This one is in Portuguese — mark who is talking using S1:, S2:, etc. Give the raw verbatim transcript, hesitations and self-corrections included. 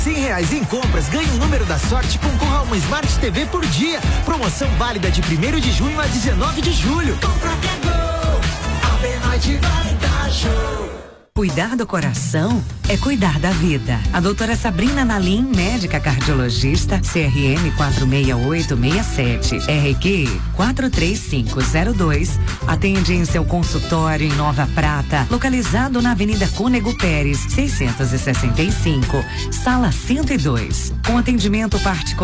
S1: cem reais em compras, ganhe um número da sorte e concorra a uma Smart T V por dia. Promoção válida de primeiro de junho a dezenove de julho. Compra que é gol, a Benaide vai dar show.
S2: Cuidar do coração é cuidar da vida. A doutora Sabrina Nalim, médica cardiologista, C R M quatro seis oito seis sete, R Q quatro três cinco zero dois, atende em seu consultório em Nova Prata, localizado na Avenida Cônego Pérez, seiscentos e sessenta e cinco, sala cento e dois, com atendimento particular.